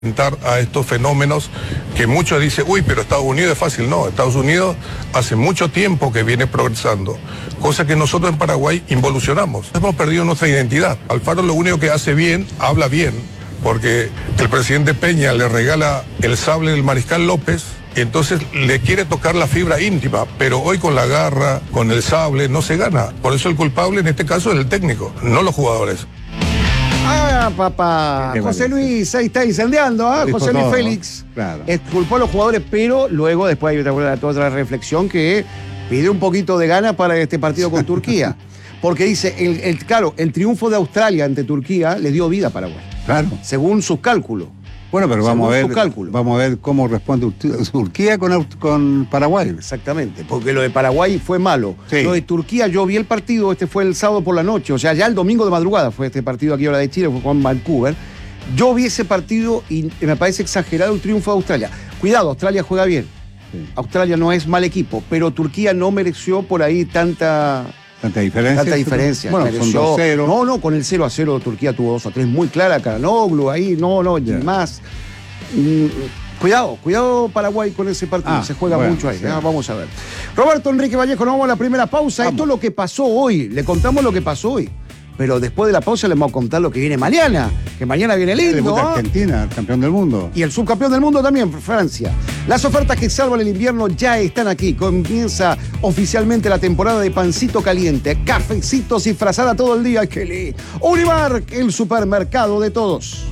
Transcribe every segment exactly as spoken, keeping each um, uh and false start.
a estos fenómenos que muchos dicen, uy, pero Estados Unidos es fácil. No, Estados Unidos hace mucho tiempo que viene progresando, cosa que nosotros en Paraguay involucionamos. Hemos perdido nuestra identidad. Alfaro lo único que hace bien, habla bien, porque el presidente Peña le regala el sable del Mariscal López, y entonces le quiere tocar la fibra íntima, pero hoy con la garra, con el sable, no se gana. Por eso el culpable en este caso es el técnico, no los jugadores. Ah, papá. José Luis, ahí está incendiando, ¿ah? ¿eh? José Luis todo, Félix. Claro. Exculpó a los jugadores, pero luego después hay otra, otra reflexión que pide un poquito de ganas para este partido con Turquía. Porque dice, el, el, claro, el triunfo de Australia ante Turquía le dio vida a Paraguay. Claro. Según sus cálculos. Bueno, pero vamos a, ver, vamos a ver cómo responde Turquía con, con Paraguay. Exactamente, porque lo de Paraguay fue malo. Sí. Lo de Turquía, yo vi el partido, este fue el sábado por la noche, o sea, ya el domingo de madrugada fue este partido aquí ahora de Chile, fue con Vancouver. Yo vi ese partido y me parece exagerado el triunfo de Australia. Cuidado, Australia juega bien. Sí. Australia no es mal equipo, pero Turquía no mereció por ahí tanta... Tanta diferencia. Tanta diferencia. Bueno, mereció, son dos cero. No, no, con el cero a cero Turquía tuvo dos a tres muy clara, Karanoglu ahí, no, no, yeah. más. Mm, cuidado, cuidado Paraguay con ese partido, ah, se juega bueno, mucho ahí, sí. ah, vamos a ver. Roberto Enrique Vallejo, nos vamos a la primera pausa. Vamos. Esto es lo que pasó hoy, le contamos lo que pasó hoy. Pero después de la pausa le vamos a contar lo que viene mañana, que mañana viene lindo. ¿eh? Argentina, el campeón del mundo. Y el subcampeón del mundo también, Francia. Las ofertas que salvan el invierno ya están aquí. Comienza oficialmente la temporada de pancito caliente, cafecitos y frazada todo el día. ¡Qué lindo! Unimark, el supermercado de todos.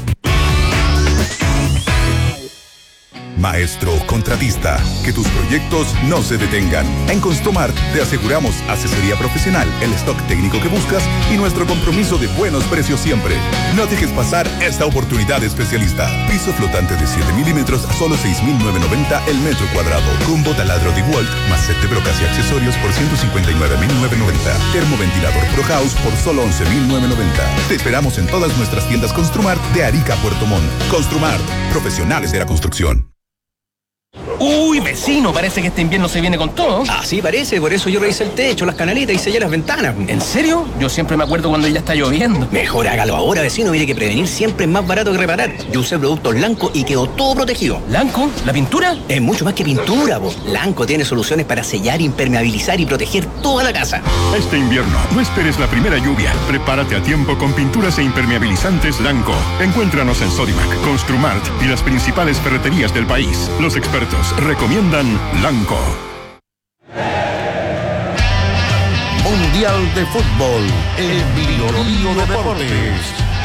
Maestro contratista, que tus proyectos no se detengan. En Construmart te aseguramos asesoría profesional, el stock técnico que buscas y nuestro compromiso de buenos precios siempre. No dejes pasar esta oportunidad especialista. Piso flotante de siete milímetros a solo seis mil novecientos noventa el metro cuadrado. Combo taladro DeWalt más set de brocas y accesorios por ciento cincuenta y nueve mil novecientos noventa. Termoventilador Pro House por solo once mil novecientos noventa. Te esperamos en todas nuestras tiendas Construmart de Arica a Puerto Montt. Construmart, profesionales de la construcción. Uy, vecino, parece que este invierno se viene con todo. Ah, sí, parece, por eso yo revisé el techo, las canaletas y sellé las ventanas. ¿En serio? Yo siempre me acuerdo cuando ya está lloviendo. Mejor hágalo ahora, vecino, mire que prevenir siempre es más barato que reparar. Yo usé productos Lanco y quedó todo protegido. ¿Lanco? ¿La pintura? Es mucho más que pintura, po. Lanco tiene soluciones para sellar, impermeabilizar y proteger toda la casa. Este invierno, no esperes la primera lluvia. Prepárate a tiempo con pinturas e impermeabilizantes Lanco. Encuéntranos en Sodimac, Construmart y las principales ferreterías del país. Los expertos recomiendan Lanco. Mundial de Fútbol, el Biolío de Deportes.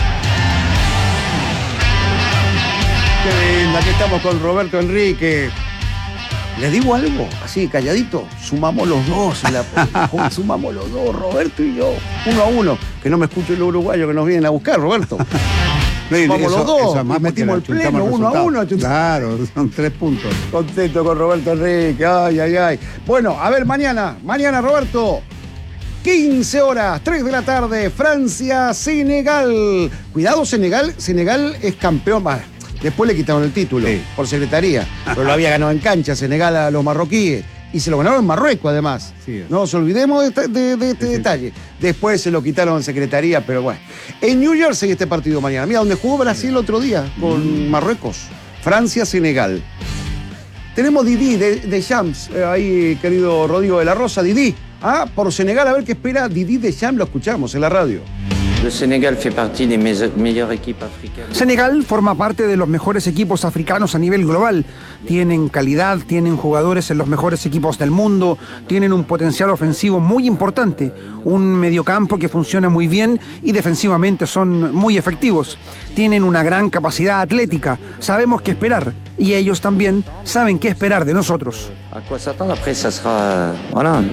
Qué linda, aquí estamos con Roberto Enrique. ¿Les digo algo? Así, calladito. Sumamos los dos. En la... Sumamos los dos, Roberto y yo. Uno a uno. Que no me escuchen los uruguayos que nos vienen a buscar, Roberto. Vamos los dos, más metimos el pleno, uno a uno. Claro, son tres puntos. Contento con Roberto Enrique, ay, ay, ay. Bueno, a ver, mañana, mañana, Roberto, quince horas, tres de la tarde, Francia, Senegal. Cuidado, Senegal, Senegal es campeón. Bah, después le quitaron el título, sí, por secretaría, pero lo había ganado en cancha Senegal a los marroquíes. Y se lo ganaron en Marruecos, además. Sí, no nos olvidemos de, de, de este sí, detalle. Después se lo quitaron en secretaría, pero bueno. En New Jersey este partido mañana. Mira, donde jugó Brasil el otro día con mm. Marruecos. Francia-Senegal. Tenemos Didi de, de Champs, eh, ahí, querido Rodrigo de la Rosa. Didi, ah, por Senegal, a ver qué espera Didi de Champs, lo escuchamos en la radio. El Senegal fait partie des meilleures équipes africaines. Senegal forma parte de los mejores equipos africanos a nivel global. Tienen calidad, tienen jugadores en los mejores equipos del mundo, tienen un potencial ofensivo muy importante, un mediocampo que funciona muy bien y defensivamente son muy efectivos. Tienen una gran capacidad atlética, sabemos qué esperar y ellos también saben qué esperar de nosotros. ¿A quoi s'attendre? Après, ça sera... Voilà.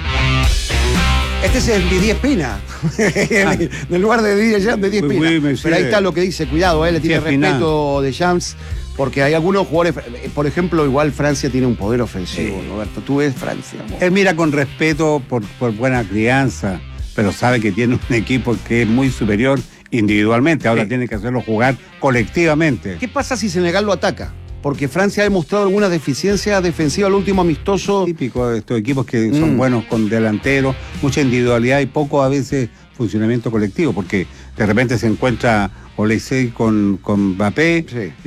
Este es el Didi Espina, en el lugar de Didi Deschamps, de Didi Espina. Oui, oui, pero ahí está lo que dice, cuidado, eh, le tiene sí, respeto de Deschamps, porque hay algunos jugadores, por ejemplo, igual Francia tiene un poder ofensivo, sí. Roberto, tú ves Francia. Amor. Él mira con respeto por, por buena crianza, pero sabe que tiene un equipo que es muy superior individualmente, ahora sí, tiene que hacerlo jugar colectivamente. ¿Qué pasa si Senegal lo ataca? Porque Francia ha demostrado algunas deficiencias defensivas al último amistoso. Típico de estos equipos que son mm. buenos con delanteros, mucha individualidad y poco a veces funcionamiento colectivo, porque de repente se encuentra Olysée con, con Mbappé. Sí.